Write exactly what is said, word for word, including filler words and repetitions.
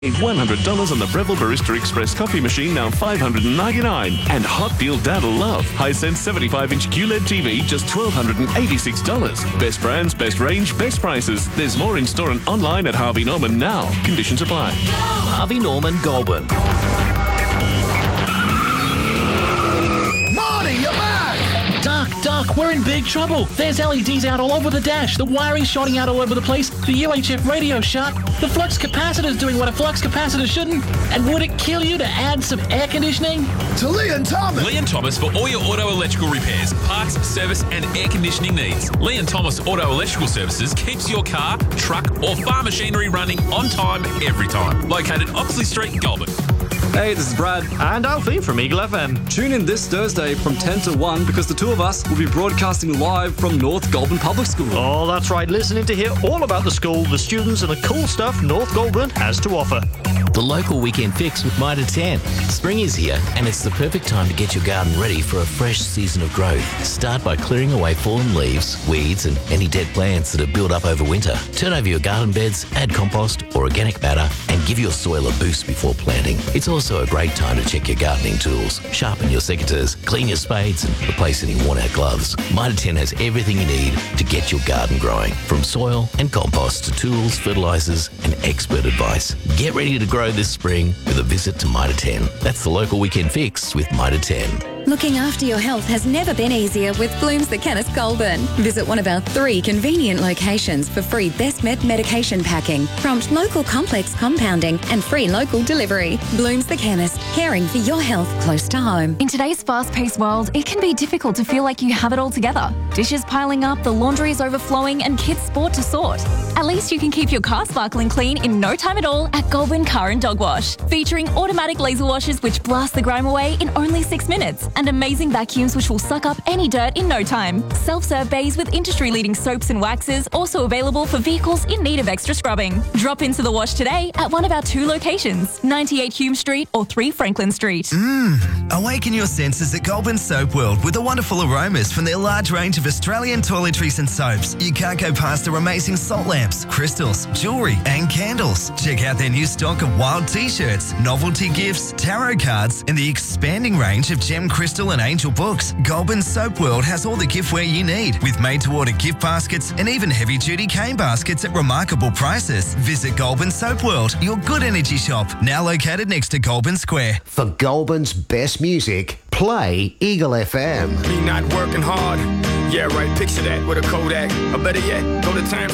one hundred dollars on the Breville Barista Express coffee machine, now five hundred ninety-nine dollars. And Hot Deal Dad'll love. Hisense seventy-five inch Q L E D T V, just one thousand two hundred eighty-six dollars. Best brands, best range, best prices. There's more in store and online at Harvey Norman now. Conditions apply. Harvey Norman Goulburn. Marty, you're back! Duck, Duck, we're in big trouble. There's L E Ds out all over the dash. The wiring's shorting out all over the place. The U H F radio's shut. The flux capacitor's doing what a flux capacitor shouldn't. And would it kill you to add some air conditioning? To Lee and Thomas! Lee and Thomas for all your auto electrical repairs, parts, service and air conditioning needs. Lee and Thomas Auto Electrical Services keeps your car, truck or farm machinery running on time every time. Located Oxley Street, Goulburn. Hey, this is Brad. And Alfie from Eagle F M. Tune in this Thursday from ten to one because the two of us will be broadcasting live from North Goulburn Public School. Oh, that's right. Listening to hear all about the school, the students and the cool stuff North Goulburn has to offer. The local weekend fix with Mitre ten. Spring is here and it's the perfect time to get your garden ready for a fresh season of growth. Start by clearing away fallen leaves, weeds and any dead plants that have built up over winter. Turn over your garden beds, add compost or organic matter and give your soil a boost before planting. It's also a great time to check your gardening tools, sharpen your secateurs, clean your spades and replace any worn out gloves. Mitre ten has everything you need to get your garden growing, from soil and compost to tools, fertilisers and expert advice. Get ready to grow this spring with a visit to Mitre ten. That's the local weekend fix with Mitre ten. Looking after your health has never been easier with Blooms the Chemist Goulburn. Visit one of our three convenient locations for free Best Med medication packing, prompt local complex compounding and free local delivery. Blooms the Chemist, caring for your health close to home. In today's fast-paced world, it can be difficult to feel like you have it all together. Dishes piling up, the laundry is overflowing and kids' sport to sort. At least you can keep your car sparkling clean in no time at all at Goulburn Car and Dog Wash, featuring automatic laser washers which blast the grime away in only six minutes. And amazing vacuums which will suck up any dirt in no time. Self-serve bays with industry-leading soaps and waxes also available for vehicles in need of extra scrubbing. Drop into the wash today at one of our two locations, ninety-eight Hume Street or three Franklin Street. Mmm, awaken your senses at Goulburn Soap World with the wonderful aromas from their large range of Australian toiletries and soaps. You can't go past their amazing salt lamps, crystals, jewellery and candles. Check out their new stock of wild t-shirts, novelty gifts, tarot cards and the expanding range of gem crystal and angel books. Goulburn Soap World has all the giftware you need with made-to-order gift baskets and even heavy-duty cane baskets at remarkable prices. Visit Goulburn Soap World, your good energy shop, now located next to Goulburn Square. For Goulburn's best music, play Eagle F M. Me not working hard. Yeah, right, picture that with a Kodak. Or better yet, go to time